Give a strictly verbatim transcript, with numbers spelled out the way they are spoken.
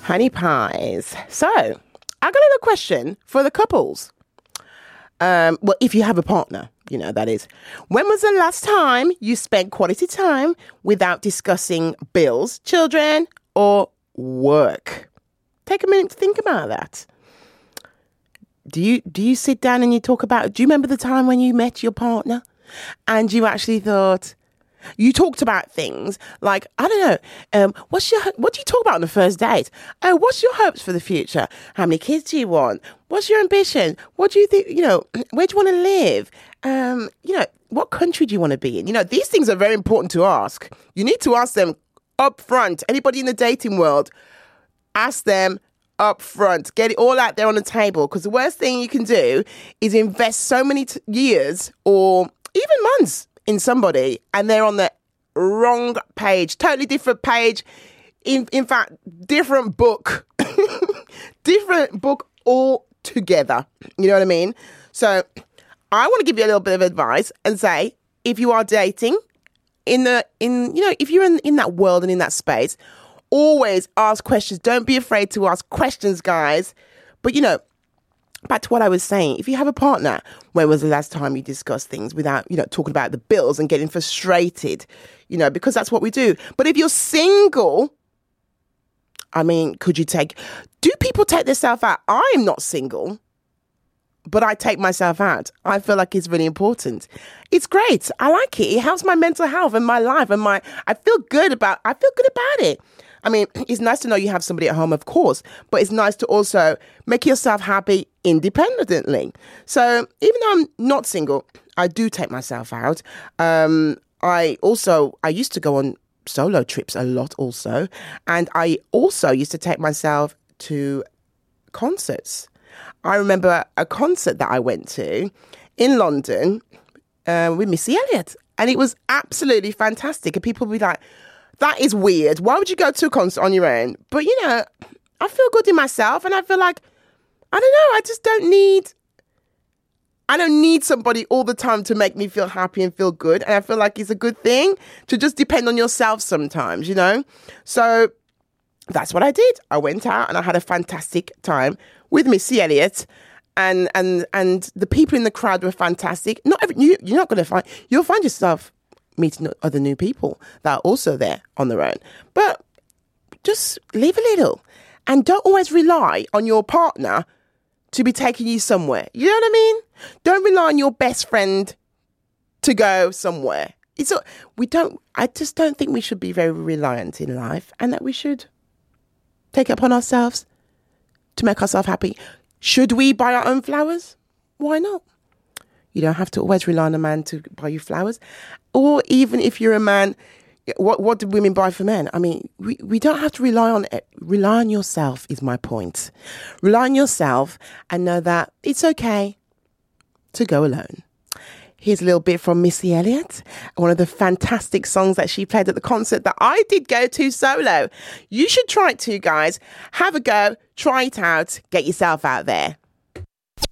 Honey pies. So, I got another question for the couples. Um, well, if you have a partner, you know, that is. When was the last time you spent quality time without discussing bills, children, or work? Take a minute to think about that. Do you do you sit down and you talk about, do you remember the time when you met your partner and you actually thought, you talked about things like, I don't know, um, what's your, what do you talk about on the first date? Oh, what's your hopes for the future? How many kids do you want? What's your ambition? What do you think, you know, where do you want to live? Um, you know, what country do you want to be in? You know, these things are very important to ask. You need to ask them up front. Anybody in the dating world, ask them up front. Get it all out there on the table, because the worst thing you can do is invest so many t- years or even months in somebody and they're on the wrong page, totally different page. In in fact, different book, different book altogether. You know what I mean? So I want to give you a little bit of advice and say, if you are dating in the, in, you know, if you're in, in that world and in that space, always ask questions. Don't be afraid to ask questions, guys. But, you know, back to what I was saying, if you have a partner, when was the last time you discussed things without, you know, talking about the bills and getting frustrated, you know, because that's what we do. But if you're single, I mean, could you take, do people take themselves out? I'm not single, but I take myself out. I feel like it's really important. It's great. I like it. It helps my mental health and my life and my, I feel good about, I feel good about it. I mean, it's nice to know you have somebody at home, of course, but it's nice to also make yourself happy independently. So even though I'm not single, I do take myself out. Um, I also, I used to go on solo trips a lot also. And I also used to take myself to concerts. I remember a concert that I went to in London uh, with Missy Elliott. And it was absolutely fantastic. And people would be like, that is weird. Why would you go to a concert on your own? But, you know, I feel good in myself. And I feel like, I don't know, I just don't need, I don't need somebody all the time to make me feel happy and feel good. And I feel like it's a good thing to just depend on yourself sometimes, you know? So that's what I did. I went out and I had a fantastic time with Missy Elliott. And and and the people in the crowd were fantastic. Not every, you, you're not going to find, you'll find yourself meeting other new people that are also there on their own. But just leave a little. And don't always rely on your partner to be taking you somewhere. You know what I mean? Don't rely on your best friend to go somewhere. It's a, we don't, I just don't think we should be very reliant in life, and that we should take it upon ourselves to make ourselves happy. Should we buy our own flowers? Why not? You don't have to always rely on a man to buy you flowers. Or even if you're a man, what what do women buy for men? I mean, we, we don't have to rely on it. Rely on yourself is my point. Rely on yourself and know that it's okay to go alone. Here's a little bit from Missy Elliott, one of the fantastic songs that she played at the concert that I did go to solo. You should try it too, guys. Have a go, try it out, get yourself out there.